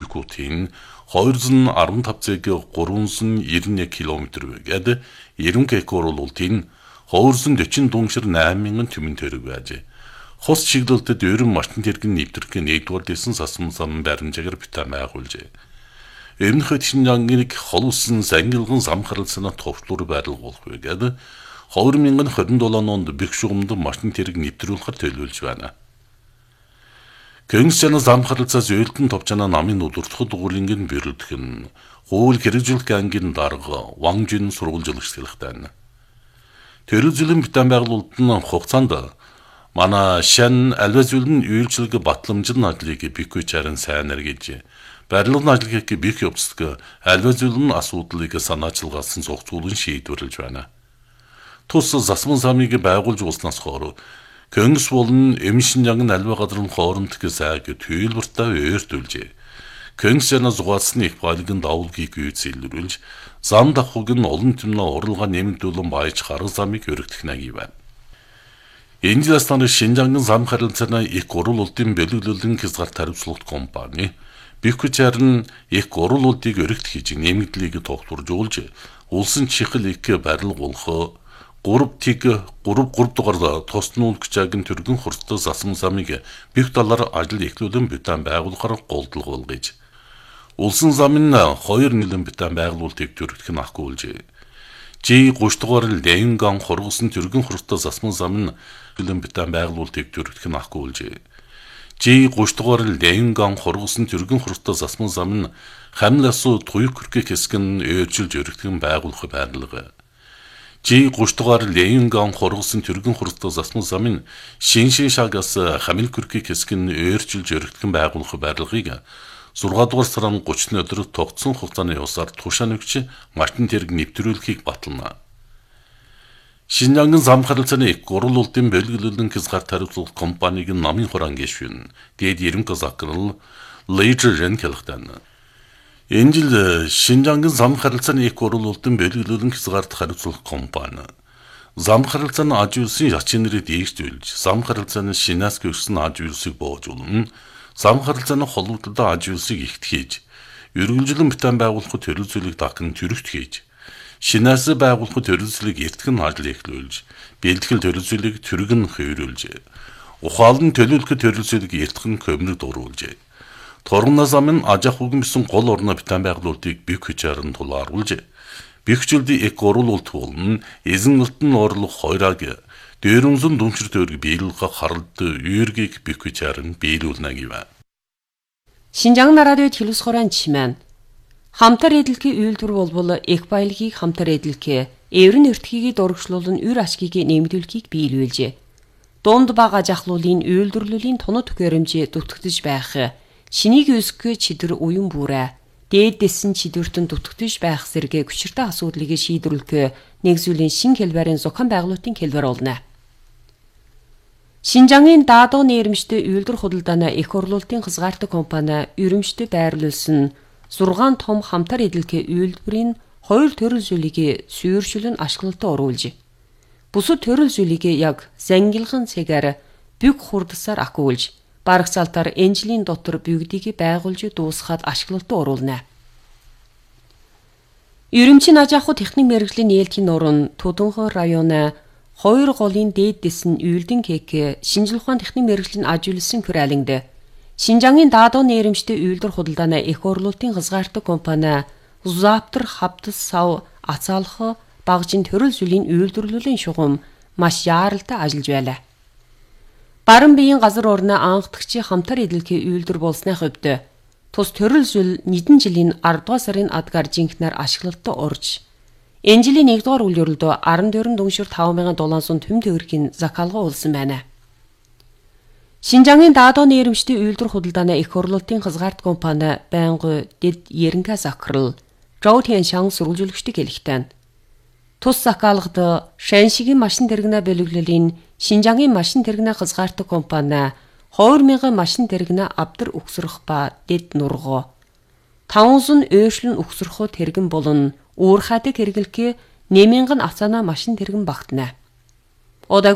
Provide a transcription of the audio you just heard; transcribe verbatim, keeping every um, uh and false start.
төлөвлөгөөтийн хоёрсот арвантав цагийн гуравсот девяносто нэг километр гээд девяносто км оруулалтын хоёрсот сорок дундшир восемь мянган түмэн төгрөг байжээ. Хос чиглэлтэд ерөн машин тэргэн нэвтрэх нэгдүгээр дэсэн засман зам баримжаагаар бүтээн байгуулжээ. Өмнөхөд Шинжааныг холуулсан сангилган зам харилцааны товчлуур байрлуулах гээд хоёр мянган двадцать седьмом онд бэх шугамд машин тэрэг нэвтрүүлэхээр төлөвлөж байна. Көнгсчана зам харилцаас өөлтөн товчана намын удирдах дугуулингийн бэрэлдэх нь хууль хэрэгжүүлэх ангийн дарга Ванжин сургуулжлагчлагтай байна. Төрөл зүйлэн бүтээн байгуулалт нь хугацаанд манай шан альва зүйлэн үйлчлэг батламжин ажлыг бихгүй чарын сайнэр гэж барилгын ажлыг бих явцдаг альва зүйлэн асуудлыг санаачилгаасан зохицуулан шийдвэрлэж байна. Тус засман замыг байгуулж ууснаас хойш Көнгс болон Эмшинжангийн альва газрын хоорондох сайг төлбөртэй өөртүүлжээ. Көнгсчана зугаалсан их байлгын давуулгийг үйцэлрүүлж, зам давхуг нь олон түмнээ уралга нэмэгдүүлэн баяж харга замыг өргөдөх нэг байна. Энэ застаны Шинжангийн зам харилцааны их гурвуулалтын бэлэглэлэн хязгаар тариуцлагч компани Бихкүчээр нь их гурвуулалтыг өргөдөх хийж нэмэгдлийг тогтворжуулж, улсын чихэл их барилгуулах гурав тиг гурав гурав дугаар тоснуулгчаагийн төргөн хурцтай засман замыг бих талаар ажил эхлүүлэн бүтээн байгуулахаар голдлого болгож улсын замын хоёр нэлен бүтээн байгуулалтыг төрөгдөх нь ахгүйжээ. Жи гуравт дугаар Ленган хургасан төргөн хурцтай засман замын нэлен бүтээн байгуулалтыг төрөгдөх нь ахгүйжээ. Жи гуравт дугаар Ленган хургасан төргөн хурцтай засман замын хамласуу туйг хүрхэ хэсгэн өөрчилж өргөдөх нь байгуулах байрлага. Жи гуравт дугаар Ленган хургасан төргөн хурцтай засман замын Шиншин шагаас хамил хүрхэ хэсгэн өөрчилж өргөдөх нь байгуулах байрлагыг зургаадугаар сарын гуравчны өдөр тогтсон хугацааны ёсоор тушаан өгч машин тэрэг нэвтрүүлэхийг батална. Шинжангийн зам харилцааны их гурвуулалтын бэлэглэлэн хязгаар тариуцлах компаниг намын хураан гишүүн дээд Ерөнхий захирал Лейжрен хэлэхдээ энэ жил Шинжангийн зам харилцааны их гурвуулалтын бэлэглэлэн хязгаарт хариуцлах компани зам харилцааны аж үйлсийн ячнэрийг дээшлүүлж, зам харилцааны шинээс гүйсэн аж үйлсийг боожуулан, зам харилцааны холбогдолд аж үйлсийг ихтгэж, ерөнхийлөн бүтээн байгуулахад төрөл зүйлийг дахин төрөгт хийж, шинээс байгуулахад төрөл зүйлийг эртгэн ажил эхлүүлж, бэлтгэл төрөл зүйлийг төргөн хөврүүлж, ухаалн төлөвлөхөд төрөл зүйлийг эртгэн көмрөд оруулж, торгон замын аж ахуйн бисэн гол орны бүтээн байгуулалтыг бих хүчээр нь тулааруулж, бихчилдийн их гурвуулалт болон эзэн алтан орлох хоёраг дээрэмзэн дүншир тойрог биелүүлэх харалт үйргийг бих хүчээр нь биелүүлнэ гэв. Шинжаан радиод хэлс хорон чимэн хамтар эдэлхий үйлдвэр болбол их баялагийг хамтар эдэлхий эврэн өртгийг дурагшлуулан үр ашгийг нэмэгдүүлэхийг биелүүлжээ. Дунд бага жахлуулын үйлдвэрлэлийн тоног төхөөрөмжөө дутагдж байх шинийг өсгөх чидэр уян бүрэ дээдсэн чидвэртэн дутагдж байх зэрэг хүчиртэй асуудлыг шийдвэрлэх нэгзүүлийн шин хэлбэрийн зохион байгуулалтын хэлбэр болно. Шинжаангийн даадуу нэрмжтэй үйлдвэр худалдааны их орлуулалтын хязгаартай компани өрөмжтэй байрлуулсан зургаан том хамтар эдэлхий үйлдвэрийн хоёр төрөл зүйлийг сүйршүүлэн ашиглалтад оруулж, бусад төрөл зүйлийг яг зангилган цагаар бүг хурдсаар ахиулж, барагцаалтаар энжлийн дотор бүгдийг байгуулж дуусгаад ашиглалтад оруулна. Өрөмчийн аж ахуй техник мэргэжлийн нээлтийн нуруу Төдөнхөн районы хоёр голын дээдсэн үйлдэн кек шинжлэх ухааны техник мэргэжлийн ажигласан хөрайланд Шинжаангийн даадуу нэрмжтэй үйлдвэр худалдааны их орлуулалтын хязгаартай компани Заптар хавтас сав ацаалах багжин төрөл зүйлийн үйлдвэрлэлийн шугам маш яаралтай ажиллаж байлаа. Баран биеийн газар орны анхдагчийн хамтар эдэлхий үйлдвэр болсны хувьд тус төрөл зүйл нэгэн жилийн ардугаар сарын адгаар жинхнээр ашиглалтад орж, энэ жилийн нэгдүгээр үйл ёроолд арван дөрвөн дүншир таван мянган долоон төм төгрөгийн захиалга улсан байна. Шинжаангийн даадуу нэрмжтэй үйлдвэр худалдааны их орлуулалтын хязгаарт компани байнгын дэд Ерөнхий захирал Зоу Тяншан сурвалжуулагчдыг хэлэхдээ тус захиалгад Шаншигийн машин тэрэгнээ бэлэглэлийн Шинжаангийн машин тэрэгнээ хязгаартай компани хоёр мянган машин тэрэгнээ авдар өгсөрөх ба дэд нургоо таван өөрчлөн өгсөрөхөө тэрэгэн болон үүр хаадаг хэрэглэхээ нэмэнгэн ацаана машин тэрэгэн багтана. Одаг